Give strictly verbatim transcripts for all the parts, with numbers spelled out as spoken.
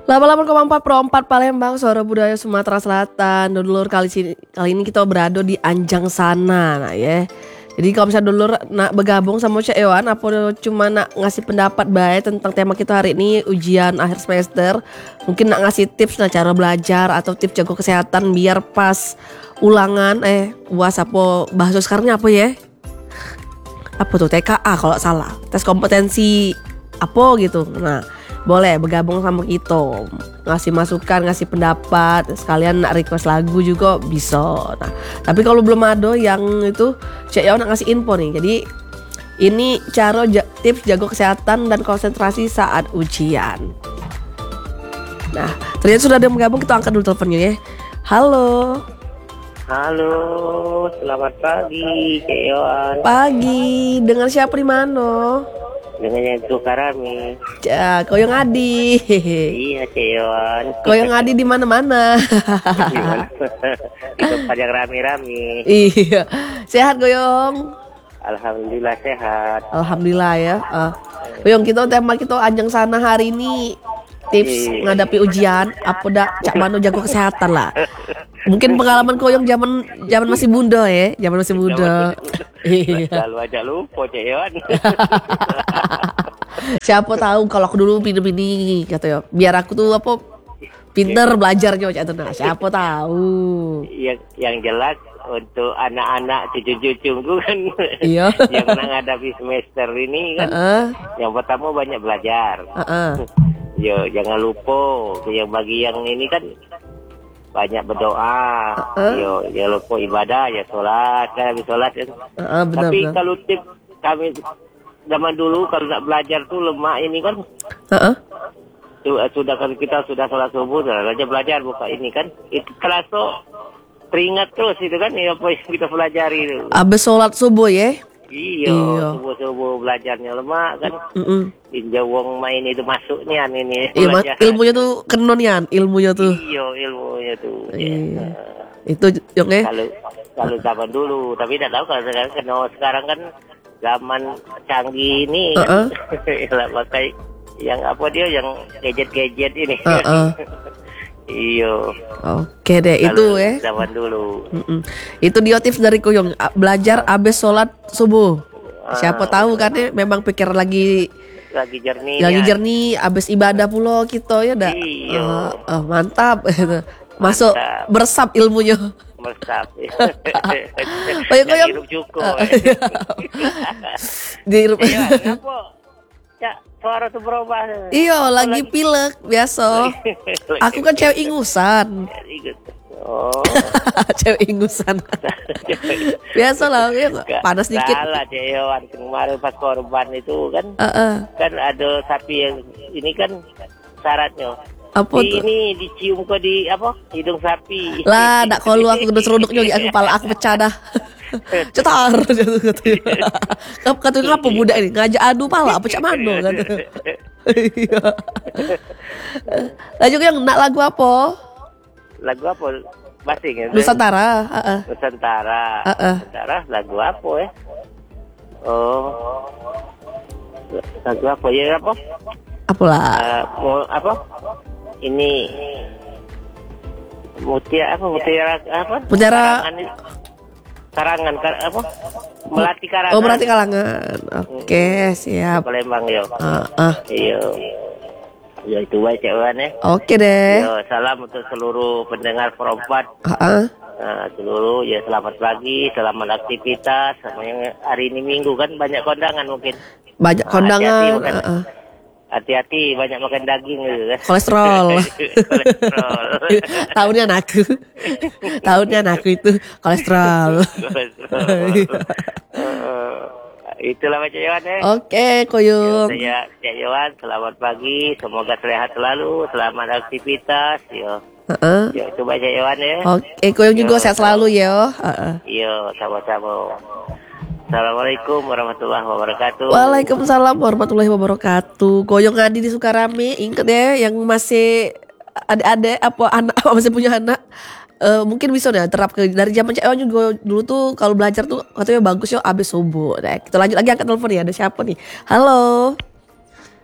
delapan puluh delapan koma empat Pro empat Palembang, suara budaya Sumatera Selatan. Dulur kali sini kali ini kita berada di Anjang sana, nah ya. Jadi kalau misalnya dulur nak bergabung sama Cak Ewan, apa cuma nak ngasih pendapat baik tentang tema kita hari ini ujian akhir semester, mungkin nak ngasih tips nah cara belajar atau tips jago kesehatan biar pas ulangan eh uas apa bahasa sekarangnya apa ya? Apa tuh T K A kalau salah, tes kompetensi apa gitu. Nah, boleh bergabung sama kita, ngasih masukan, ngasih pendapat, sekalian nak request lagu juga bisa. Nah, tapi kalau belum ada yang itu, Cek Yaw nak ngasih info nih. Jadi ini cara j- tips jago kesehatan dan konsentrasi saat ujian. Nah, ternyata sudah ada yang bergabung, kita angkat dulu teleponnya ya. Halo. Halo, selamat pagi, Cek Yohan. Pagi, dengan siapa di mana? Dengan yang itu Karami. Ya, kau yang Adi. Iya, Cek Yohan. Kau yang Adi di mana-mana. Gimana? Di tempat yang rame-rame. Iya, sehat Goyong. Alhamdulillah sehat. Alhamdulillah ya. Uh, Goyong, kita tema kita Anjang sana hari ini tips Iya. menghadapi ujian. Apa dah cak mano jago kesehatan lah. Mungkin pengalaman Goyong zaman zaman masih muda ya, zaman masih muda. Iya. Selalu aja lupa, Cek Yohan. Siapa tahu kalau aku dulu pindah ini kata ya. Biar aku tuh apa pinter belajarnya cak nah, siapa tahu. yang yang jelas untuk anak-anak cucu-cucuku kan. Iya. Yang menghadapi semester ini kan. Heeh. Yang pertama banyak belajar. Heeh. Yo, jangan lupa yang bagi yang ini kan banyak berdoa. Uh-uh. Yo, jangan lupa ibadah, ya sholat, kan habis sholat kan. Heeh, benar. Tapi benar. kalau tip kami zaman dulu kalau nak belajar tuh lemak ini kan, Heeh. tu- sudah kan kita sudah sholat subuh, sudah aja belajar buka ini kan, itu terasa teringat terus itu kan, ya apa yang kita pelajari itu. Abis sholat subuh ya. Iya, Iya. subuh-subuh belajarnya lemak kan. Mm-mm. Tinjau wong main itu masuknya ini. Ilmu, belajar. ilmunya tuh kenonian, ilmunya tuh. Iya, ilmunya tuh. Iya. Ya. Itu Yong ya. Kalau kalau zaman dulu, tapi tidak tahu kalau sekarang karena sekarang kan zaman canggih ini Uh-uh. kan, pakai yang apa dia yang gadget-gadget ini. Uh-uh. Iya. Oke deh, itu Kalau ya. zaman dulu. Mm-mm. Itu dia tips dari Kuyong, a- belajar abis sholat subuh. Siapa tahu kan ya, memang pikir lagi Lagi jernih. lagi ya. jernih abis ibadah pula kita ya dah. Iya. Eh, eh, mantap. Masuk Mantap. beresap ilmunya. Mestap. Kayak Kuyong. Hidup cukup. Di Iya, apa? Cak, suara tuh berubah. Iya, lagi pilek biasa. Aku kan cewek ingusan. Oh. Cewek ingusan. Biasa lah, ya, panas dikit. Salah Cewan kemarin pas korban itu kan, Heeh. kan ada sapi yang ini kan syaratnya. Apa Di tuh? ini dicium ke di apa hidung sapi. Lah, nak kalau aku udah seruduknya di aku pala aku pecah dah. Cetar jatuh katanya. Kamu kata ngapa budak ini ngajak adu pala pecah mano kata. Iya. Lanjut yang nak lagu apa? Lagu apa? Basing ya? Nusantara. Heeh. Nusantara. Heeh. Nusantara lagu apa ya? Oh. Lagu apa ya apa? Apalah? Eh, mau apa? Ini mutiara apa? Mutiara apa? Mutiara Karangan, itu. karangan kar- apa? Melati karangan. Oh, berarti kalangan. Oke, siap. Palembang yo. Heeh. Iya. Ya itu baik Cak ya. Oke deh. Yo, salam untuk seluruh pendengar perempat. Heeh. Nah, seluruh ya selamat pagi, selamat aktivitas. Sama yang hari ini Minggu kan banyak kondangan mungkin. Banyak Ah, hati-hati kondangan. makan. Heeh. Hati-hati banyak makan daging gitu kan. Kolesterol. Kolesterol. Tahunnya anakku. Tahunnya anakku itu kolesterol. Kolesterol. Iya. Eh, itulah Cak Yohan ya. Oke, Koyong. Saya Cak Yohan, selamat pagi, semoga sehat selalu, selamat aktivitas, yo. Heeh. Yo, coba Cak Yohan ya. Oke, Koyong juga sehat selalu ya. Heeh. Yo, sama-sama. Assalamualaikum warahmatullahi wabarakatuh. Waalaikumsalam warahmatullahi wabarakatuh. Koyong Adi di Sukarame, inget ya yang masih adik-adik apa anak apa masih punya anak. Uh, mungkin bisa deh terap ke dari zaman Cak Ewan juga dulu tuh kalau belajar tuh katanya bagus ya abis subuh. Nah, kita lanjut lagi angkat telepon ya. Ada siapa nih? Halo.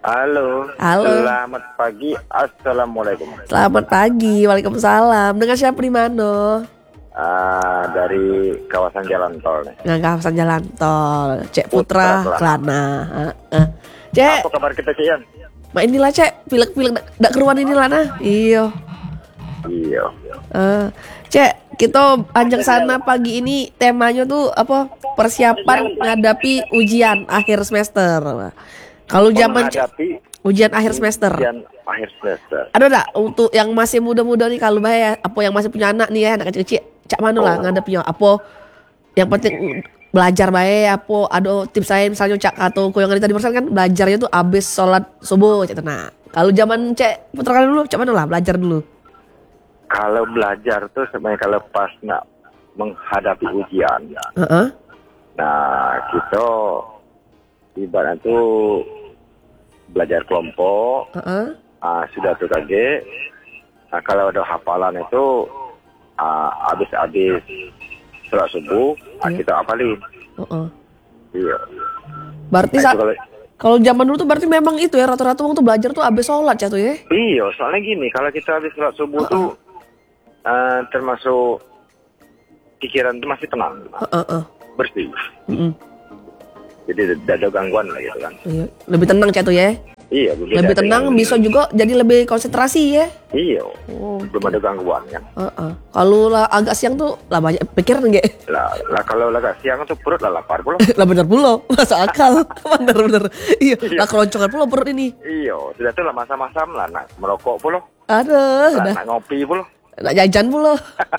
Halo. Halo. Selamat pagi. Assalamualaikum. Selamat pagi, waalaikumsalam. Dengan siapa di mana? Ah, dari kawasan jalan tol nih. Nah, kawasan jalan tol. Cek Putra, Putra Kelana. Heeh. Cek, Apa kabar kita, Cik Yan? mak inilah Cek, pilek-pilek dak dak keruan inilah nah. Iyo. Iya. Eh, Cek, kita anjang sana pagi ini temanya tuh apa? Persiapan menghadapi ujian akhir semester. Kalau zaman Cek, Menghadapi ujian akhir semester. ujian akhir semester. Ada enggak untuk yang masih muda-muda nih kalau bahaya apa yang masih punya anak nih ya, anak kecil-kecil, cak mana lah Oh. ngadepnya? Apa yang penting belajar baik apa ada tips saya misalnya cak atau kau yang tadi barusan kan belajarnya tuh abis sholat subuh cak nah. Kalau zaman cek putra kan dulu cak mana lah belajar dulu. Kalau belajar tuh sebenarnya kalau pas nak menghadapi ujian. Heeh. Nah, kita ibaratnya tuh belajar kelompok. Heeh. Ah, sudah tuh kaget. Nah, kalau ada hafalan itu ah, habis-habis sholat subuh ah, Iya. kita hafalin. Heeh. Iya. Berarti Nah, sa- itu kalau kalau zaman dulu tuh berarti memang itu ya rata-rata orang tuh belajar tuh abis sholat cak tuh ya. iya, soalnya gini, kalau kita habis sholat subuh tuh ah, termasuk pikiran itu masih tenang, Heeh. Heeh. bersih. Heeh. Jadi tidak ada gangguan lah gitu kan. Iya. Lebih tenang cak tuh ya. Iya, berbeda Lebih tenang dengan- bisa juga jadi lebih konsentrasi ya. Iya, Oh. belum ada gangguan kan. Heeh. Kalau lah agak siang tuh lah banyak pikiran nggak? Lah, lah kalau agak siang tuh perut lah lapar pula. Lah bener pula, masuk akal. Bener bener. Iya, lah keroncongan pula perut ini. Iya, sudah tuh lah masa-masa lah nak merokok pula, Aduh, lah udah nak ngopi pula. nak jajan pula.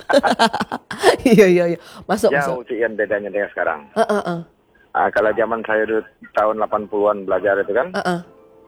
Iya iya iya. Masuk Jauh masuk. sih yang bedanya dengan sekarang. Heeh heeh. Ah, kalau zaman saya dulu tahun delapan puluhan belajar itu kan, Heeh.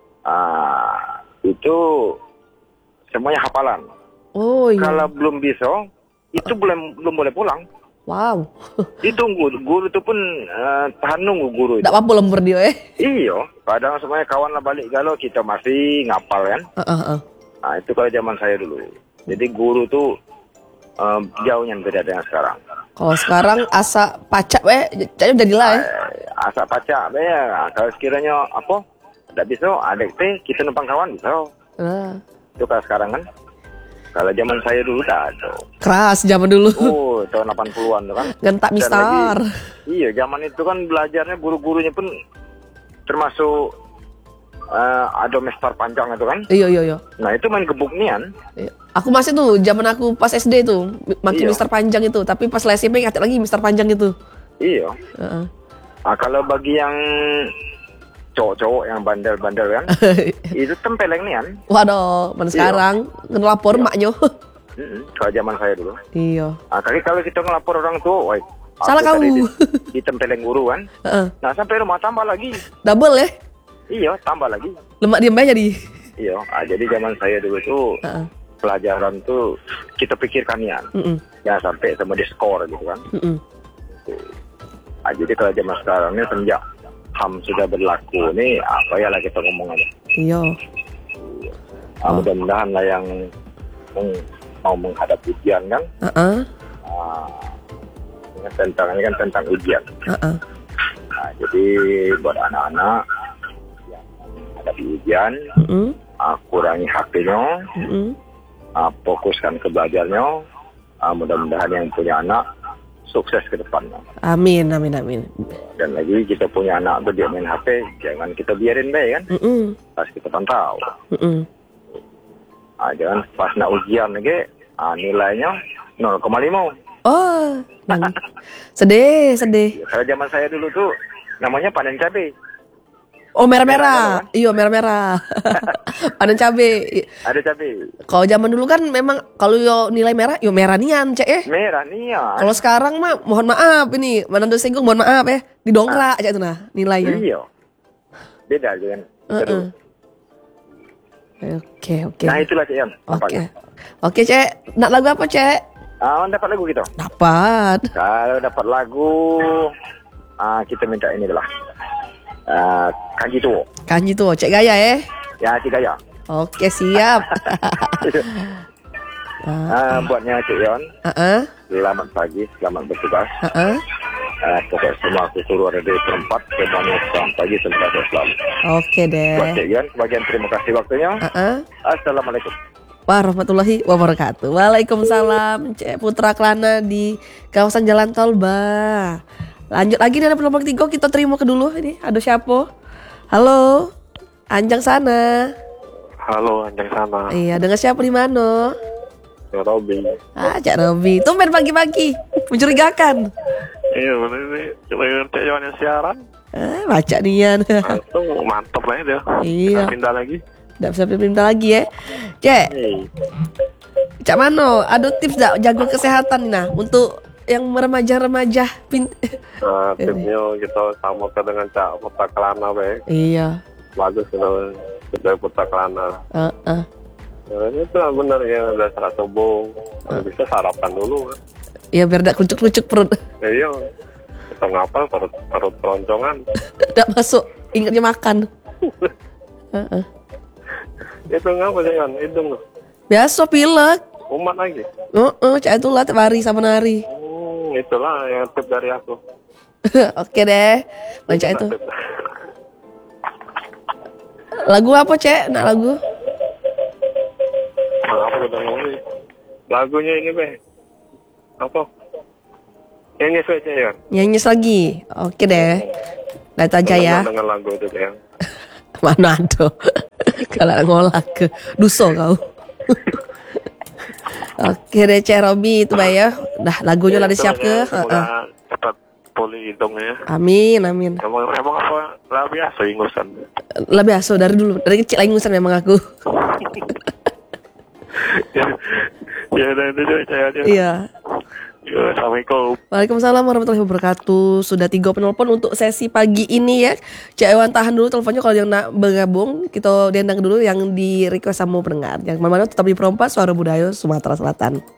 ah, itu semuanya hafalan. Oh iya. Kalau belum bisa, itu belum belum boleh pulang. Wow. Ditunggu, guru itu pun eh, tahan nunggu guru itu. Enggak apa-apa lembur dia eh. Iya, kadang semuanya kawan lah balik galau, kita masih ngapal kan. Heeh heeh. Nah, itu kalau zaman saya dulu. Jadi guru tuh eh, jauh yang beda dengan sekarang. Kalau sekarang asa pacak weh, caknya jadilah eh. Eh, asa pacak be ya. Kalau sekiranya apa? Tidak bisa, adek teh kita numpang kawan bisa. Nah, Itu kalau sekarang kan. Kalau zaman saya dulu tak ada. keras zaman dulu. Oh, tahun delapan puluhan tuh kan. Gentak Dan mistar. lagi- Iya, zaman itu kan belajarnya guru-gurunya pun termasuk eh, ada mestar panjang itu kan. Iya iya iya. Nah, itu main gebuk nian. Iya. Aku masih tuh zaman aku pas S D tuh makin Iya. Mister Panjang itu, tapi pas S M P ingat lagi Mister Panjang itu. Iya. Heeh. Nah, kalau bagi yang cowok-cowok yang bandel-bandel kan, itu tempeleng nian. Waduh, mana Iya. sekarang ngelapor Iya. maknya. Mm-mm, kalau zaman saya dulu. Iya. Nah, kali kalau kita ngelapor orang tua, woi, aku Salah tadi kamu. di- Ditempeleng guru kan. Heeh. Nah, sampai rumah tambah lagi. Double ya. Iya, tambah lagi. Lemak diam aja di. Iya, ah, jadi zaman saya dulu tuh Heeh. pelajaran tuh kita pikirkan nian. Heeh. Jangan sampai sama di skor gitu kan. Heeh. Ah, jadi kalau zaman sekarang ini sejak H A M sudah berlaku nih, apa ya lah kita ngomong aja. Iya. Ah, Oh. mudah-mudahan lah yang meng- mau menghadapi ujian kan, Heeh. ah, dengan tentang ini kan tentang ujian. Heeh. Nah, jadi buat anak-anak yang menghadapi ujian, Heeh. ah, kurangi H P-nya, Heeh. ah, fokuskan ke belajarnya. Ah, mudah-mudahan yang punya anak sukses ke depannya. Amin amin amin. Dan lagi kita punya anak tuh dia main H P, jangan kita biarin deh kan, Heeh. harus kita pantau. Heeh. Ah, jangan pas nak ujian lagi, ah, nilainya nol koma lima. Oh, nang- sedih sedih. Kalau zaman saya dulu tuh namanya panen cabai. Oh merah-merah. Merah-merah. Iya merah-merah. Panen cabe. Ada cabai. Kalau zaman dulu kan memang kalau yo nilai merah, yo merah nian cek eh. Merah nih ya. Kalau sekarang mah mohon maaf ini, mana tuh singgung mohon maaf ya, didongkrak aja tuh nah nilainya. Iya. Beda kan. Heeh. Oke oke. Nah itulah Cik Yan. Oke. Nampaknya. Oke cek, nak lagu apa cek? Ah, dapat lagu kita. Dapat. Kalau dapat lagu, ah, kita minta ini adalah ah, Kanji Tuo. Kanji tuh cek gaya eh. Ya, Cik Gaya. Oke siap. Ah, buatnya Cik Yon. Heeh. Selamat pagi, selamat bertugas. Heeh. Eh, pokoknya semua aku suruh ada di tempat semuanya selamat pagi selamat selalu. Oke deh. Buat Cik Iwan, sebagian terima kasih waktunya. Uh-uh. Assalamualaikum. Warahmatullahi wabarakatuh. Waalaikumsalam. Cek Putra Kelana di kawasan Jalan Tol Ba. Lanjut lagi nih, ada penumpang tiga, kita terima ke dulu ini. Ada siapa? Halo. Anjang sana. Halo, Anjang sana. Iya, dengan siapa di mana? Ya, Robi. Ah, Cak Robi. Tumben pagi-pagi. Mencurigakan. Iya, bener nih. Coba Cek Iwan yang siaran. Ah, baca nian. Langsung mantep lah dia. Iya. Kita pindah lagi. Nggak bisa pindah lagi ya. Cek. Hey. Cak Mano, ada tips gak jaga kesehatan nih nah untuk yang remaja-remaja pin. Nah, tipsnya kita sama ke dengan Cak Putra Kelana, baik. Iya. Bagus itu. Kita Putra Kelana. Heeh. Nah, itu lah bener ya, udah salat subuh. Kalau bisa sarapan dulu kan. Ya biar gak kucuk-kucuk perut. Ya, iya. Kita ngapal perut, perut keroncongan. Gak masuk, ingatnya makan. Heeh. Itu ngapa sih kan? Hidung loh. Biasa pilek. Umat lagi. Heeh, Cak itu lah tiap hari sama nari. Hmm, itulah yang tip dari aku. Oke deh. Baca itu. Lagu apa, Cek? Nak lagu? Nah, apa udah ngomong lagunya ini, Be. Apa? Yang nyesuai aja ya. Nyanyi lagi. Oke deh. Lihat aja ya. Dengan lagu itu ya. Mana ada. Kalau ngolah ke duso kau. Oke deh, Cek Robi itu Bay ya. Dah lagunya lah disiap ke. Semoga cepat pulih hidungnya. Amin, amin. Emang, emang apa? Lah biasa ingusan. Lah biasa dari dulu, dari kecil lah ingusan memang aku. ya, ya udah itu aja. Iya. Ya, Assalamualaikum. Waalaikumsalam warahmatullahi wabarakatuh. Sudah tiga penelpon untuk sesi pagi ini ya. Cak Iwan tahan dulu teleponnya, kalau yang nak bergabung kita diundang dulu yang di request sama pendengar. Yang mana tetap di Perompak Suara Budaya Sumatera Selatan.